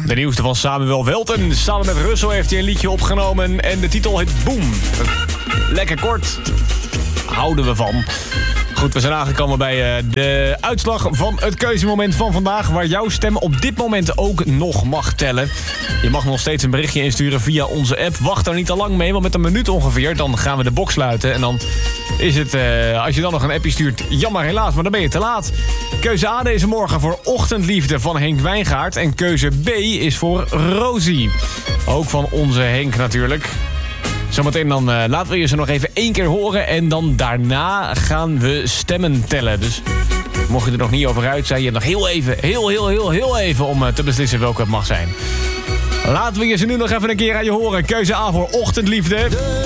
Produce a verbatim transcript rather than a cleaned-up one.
De nieuwste van Samuel Welten. Samen met Russell heeft hij een liedje opgenomen en de titel heet Boom. Lekker kort. Houden we van. Goed, we zijn aangekomen bij uh, de uitslag van het keuzemoment van vandaag, waar jouw stem op dit moment ook nog mag tellen. Je mag nog steeds een berichtje insturen via onze app. Wacht daar niet te lang mee, want met een minuut ongeveer dan gaan we de box sluiten. En dan is het, uh, als je dan nog een appje stuurt, jammer helaas, maar dan ben je te laat. Keuze A deze morgen voor Ochtendliefde van Henk Wijngaard. En keuze B is voor Rosie. Ook van onze Henk natuurlijk. Zometeen dan uh, laten we je ze nog even één keer horen. En dan daarna gaan we stemmen tellen. Dus mocht je er nog niet over uit zijn, je hebt nog heel even, heel, heel, heel, heel even om uh, te beslissen welke het mag zijn. Laten we je ze nu nog even een keer aan je horen. Keuze A voor Ochtendliefde.